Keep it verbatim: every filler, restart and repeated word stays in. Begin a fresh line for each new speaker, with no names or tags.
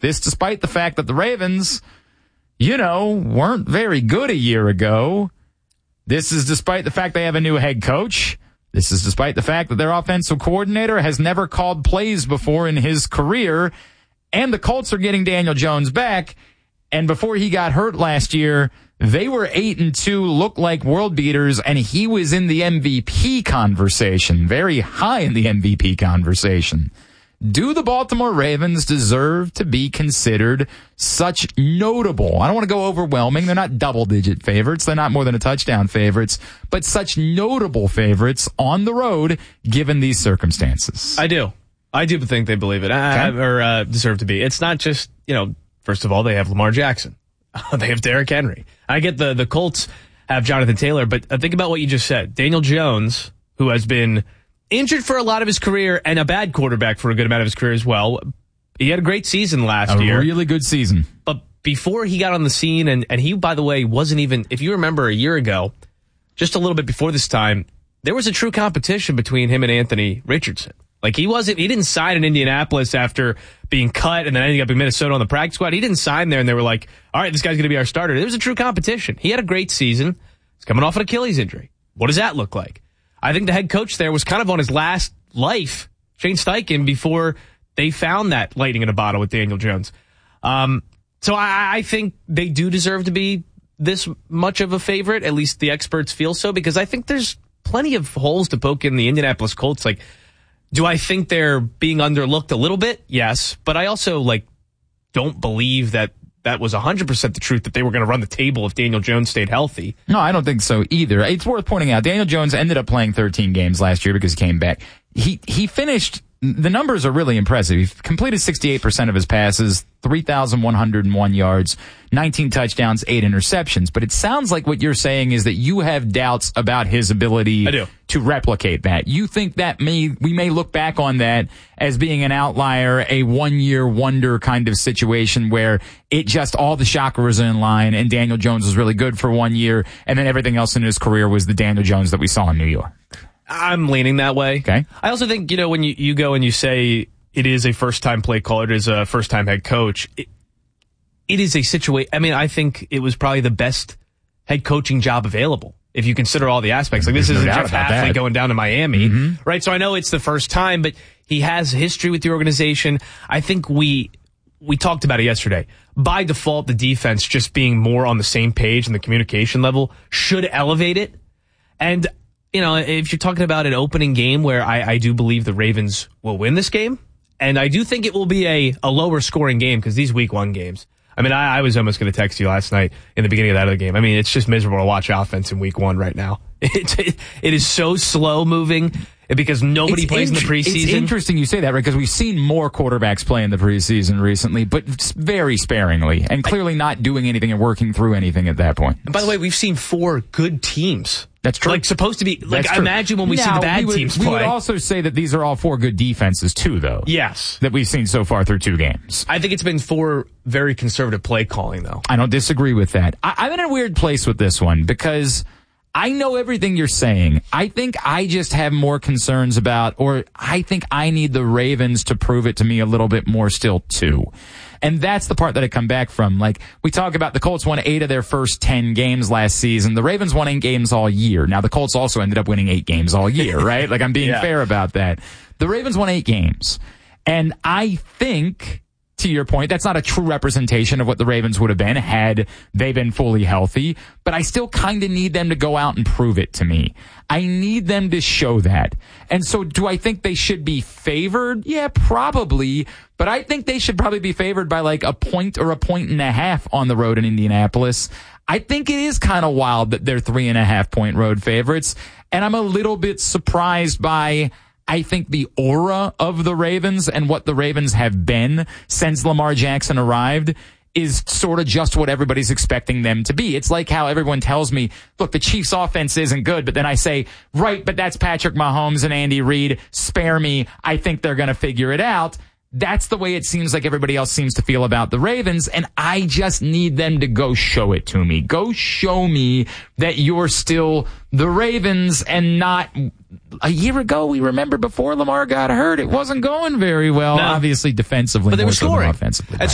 This despite the fact that the Ravens, you know, weren't very good a year ago. This is despite the fact they have a new head coach. This is despite the fact that their offensive coordinator has never called plays before in his career. And the Colts are getting Daniel Jones back. And before he got hurt last year, they were eight and two, looked like world beaters, and he was in the M V P conversation, very high in the M V P conversation. Do the Baltimore Ravens deserve to be considered such notable? I don't want to go overwhelming. They're not double-digit favorites. They're not more than a touchdown favorites, but such notable favorites on the road given these circumstances.
I do. I do think they believe it, uh,
okay.
or uh, deserve to be. It's not just, you know, first of all, they have Lamar Jackson. They have Derrick Henry. I get the, the Colts have Jonathan Taylor, but think about what you just said. Daniel Jones, who has been injured for a lot of his career and a bad quarterback for a good amount of his career as well. He had a great season last
a
year.
A really good season.
But before he got on the scene, and, and he, by the way, wasn't even, if you remember a year ago, just a little bit before this time, there was a true competition between him and Anthony Richardson. Like, he wasn't, he didn't sign in Indianapolis after being cut and then ending up in Minnesota on the practice squad. He didn't sign there and they were like, all right, this guy's going to be our starter. There was a true competition. He had a great season. He's coming off an Achilles injury. What does that look like? I think the head coach there was kind of on his last life, Shane Steichen, before they found that lightning in a bottle with Daniel Jones. Um, so I, I think they do deserve to be this much of a favorite. At least the experts feel so, because I think there's plenty of holes to poke in the Indianapolis Colts. Like, do I think they're being underlooked a little bit? Yes. But I also, like, don't believe that that was one hundred percent the truth, that they were going to run the table if Daniel Jones stayed healthy.
No, I don't think so either. It's worth pointing out, Daniel Jones ended up playing thirteen games last year because he came back. He he finished, the numbers are really impressive. He completed sixty-eight percent of his passes, three thousand one hundred one yards, nineteen touchdowns, eight interceptions. But it sounds like what you're saying is that you have doubts about his ability
I do.
to replicate that. You think that may we may look back on that as being an outlier, a one-year wonder kind of situation where it just all the chakras are in line and Daniel Jones was really good for one year and then everything else in his career was the Daniel Jones that we saw in New York.
I'm leaning that way.
Okay.
I also think, you know, when you, you go and you say it is a first-time play caller, it is a first-time head coach, it, it is a situation. I mean, I think it was probably the best head coaching job available, if you consider all the aspects. Like, this
There's
isn't
no
Jeff
doubt about
Hafley
that.
going down to Miami,
Mm-hmm.
right? So I know it's the first time, but he has history with the organization. I think we we talked about it yesterday. By default, the defense just being more on the same page and the communication level should elevate it. And, you know, if you're talking about an opening game where I, I do believe the Ravens will win this game, and I do think it will be a, a lower scoring game because these week one games, I mean, I, I was almost going to text you last night in the beginning of that other game. I mean, it's just miserable to watch offense in week one right now. It, it, it is so slow moving because nobody
It's
plays in the
int-
preseason.
It's interesting you say that, right? Because we've seen more quarterbacks play in the preseason recently, but very sparingly, and clearly not doing anything and working through anything at that point.
And by the way, we've seen four good teams.
That's true.
Like, supposed to be, like,
That's true.
imagine when we
now,
see the bad
we would,
teams
we
play.
would also say that these are all four good defenses, too, though.
Yes.
That we've seen so far through two games.
I think it's been four very conservative play calling, though.
I don't disagree with that. I, I'm in a weird place with this one because I know everything you're saying. I think I just have more concerns about, or I think I need the Ravens to prove it to me a little bit more still, too. And that's the part that I come back from. Like, we talk about the Colts won eight of their first ten games last season. The Ravens won eight games all year. Now, the Colts also ended up winning eight games all year, right? Like, I'm being
Yeah.
fair about that. The Ravens won eight games. And I think, to your point, that's not a true representation of what the Ravens would have been had they been fully healthy. But I still kind of need them to go out and prove it to me. I need them to show that. And so do I think they should be favored? Yeah, probably. But I think they should probably be favored by like a point or a point and a half on the road in Indianapolis. I think it is kind of wild that they're three and a half point road favorites. And I'm a little bit surprised by, I think, the aura of the Ravens and what the Ravens have been since Lamar Jackson arrived is sort of just what everybody's expecting them to be. It's like how everyone tells me, look, the Chiefs offense isn't good, but then I say, right, but that's Patrick Mahomes and Andy Reid. Spare me. I think they're going to figure it out. That's the way it seems like everybody else seems to feel about the Ravens, and I just need them to go show it to me. Go show me that you're still the Ravens and not... A year ago, we remember before Lamar got hurt, it wasn't going very well,
no.
obviously defensively,
but they
more
were
so than
scoring
offensively.
And